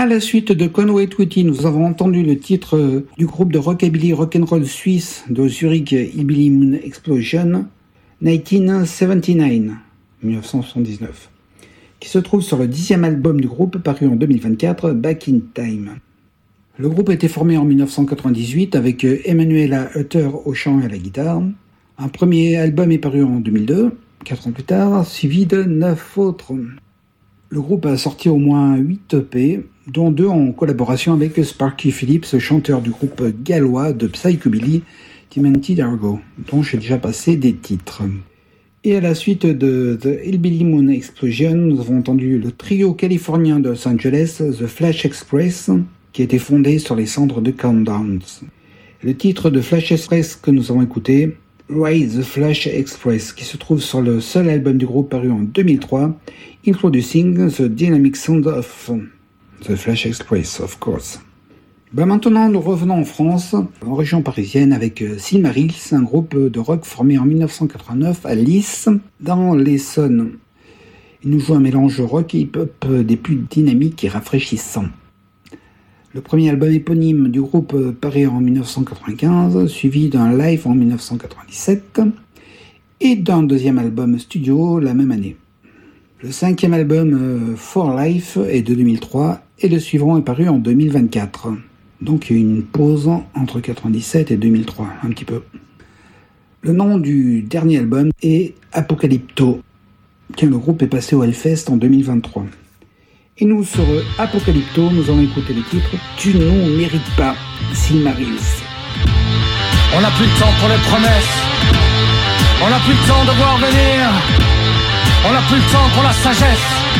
À la suite de Conway Twitty, nous avons entendu le titre du groupe de rockabilly rock'n'roll suisse de Zurich, Hillbilly Moon Explosion, 1979, qui se trouve sur le 10e album du groupe paru en 2024, Back in Time. Le groupe a été formé en 1998 avec Emanuela Hutter au chant et à la guitare. Un premier album est paru en 2002, 4 ans plus tard, suivi de 9 autres. Le groupe a sorti au moins 8 EP, dont 2 en collaboration avec Sparky Phillips, chanteur du groupe gallois de psychobilly Timothy Dargo, dont j'ai déjà passé des titres. Et à la suite de The Hillbilly Moon Explosion, nous avons entendu le trio californien de Los Angeles, The Flash Express, qui a été fondé sur les cendres de Countdowns. Le titre de Flash Express que nous avons écouté, Rise the Flash Express, qui se trouve sur le seul album du groupe paru en 2003, Introducing the Dynamic Sound of the Flash Express, of course. Maintenant, nous revenons en France, en région parisienne, avec Silmarils, un groupe de rock formé en 1989 à Lys, dans l'Essonne. Il nous joue un mélange rock et hip-hop des plus dynamiques et rafraîchissants. Le premier album éponyme du groupe paraît en 1995, suivi d'un live en 1997 et d'un deuxième album studio la même année. Le 5e album For Life est de 2003 et le suivant est paru en 2024. Donc il y a eu une pause entre 1997 et 2003, un petit peu. Le nom du dernier album est Apocalypto, car le groupe est passé au Hellfest en 2023. Et nous, sur Apocalypto, nous allons écouter le titre « Tu nous mérites pas », Silmarils. On n'a plus le temps pour les promesses, on n'a plus le temps de voir venir, on n'a plus le temps pour la sagesse.